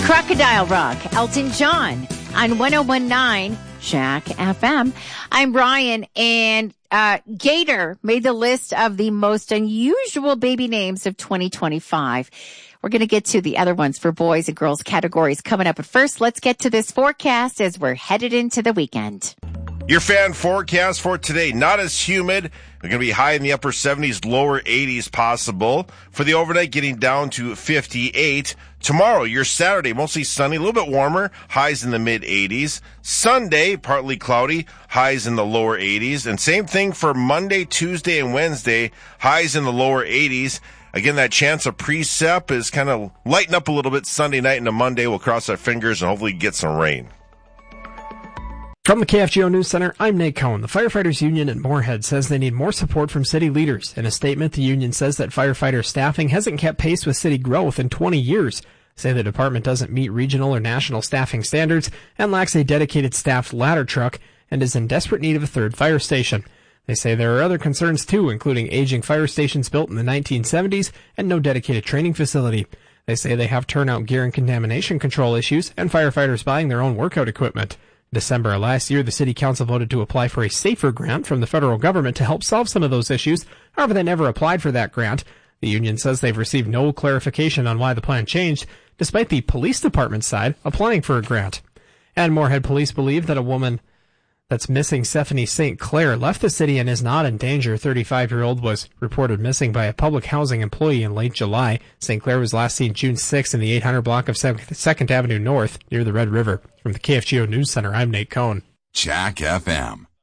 Crocodile Rock, Elton John on 1019 Shack FM. I'm Brian, and Gator made the list of the most unusual baby names of 2025. We're going to get to the other ones for boys and girls categories coming up. But first, let's get to this forecast as we're headed into the weekend. Your fan forecast for today, not as humid. We're going to be high in the upper 70s, lower 80s possible. For the overnight, getting down to 58. Tomorrow, your Saturday, mostly sunny, a little bit warmer, highs in the mid-80s. Sunday, partly cloudy, highs in the lower 80s. And same thing for Monday, Tuesday, and Wednesday, highs in the lower 80s. Again, that chance of precip is kind of lighten up a little bit Sunday night into Monday. We'll cross our fingers and hopefully get some rain. From the KFGO News Center, I'm Nate Cohn. The Firefighters Union in Moorhead says they need more support from city leaders. In a statement, the union says that firefighter staffing hasn't kept pace with city growth in 20 years. Say the department doesn't meet regional or national staffing standards and lacks a dedicated staffed ladder truck and is in desperate need of a third fire station. They say there are other concerns too, including aging fire stations built in the 1970s and no dedicated training facility. They say they have turnout gear and contamination control issues and firefighters buying their own workout equipment. December of last year, the City Council voted to apply for a SAFER grant from the federal government to help solve some of those issues. However, they never applied for that grant. The union says they've received no clarification on why the plan changed, despite the police department side applying for a grant. And Moorhead police believe that a woman that's missing, Stephanie St. Clair, left the city and is not in danger. 35-year-old was reported missing by a public housing employee in late July. St. Clair was last seen June 6th in the 800 block of 2nd Avenue North near the Red River. From the KFGO News Center, I'm Nate Cohn. Shack FM.